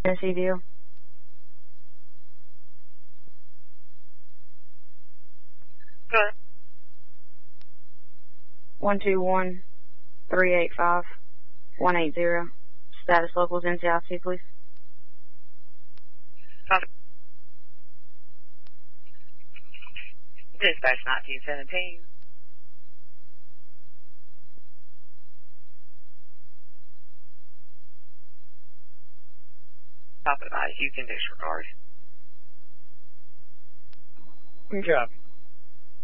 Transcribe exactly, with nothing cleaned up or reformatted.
Tennessee deal. Good. One two one three eight five one eight zero. Status locals N C I C, please. Copy. Dispatch nineteen seventeen. Top advice, you can disregard. Good job.